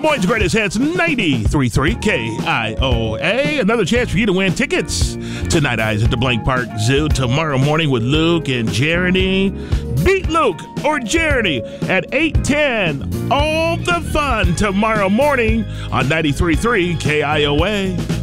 Moines' greatest hits, 93.3 KIOA. Another chance for you to win tickets to Night Eyes at the Blank Park Zoo tomorrow morning with Luke and Jeremy. Beat Luke or Jeremy at 8:10. All the fun tomorrow morning on 93.3 KIOA.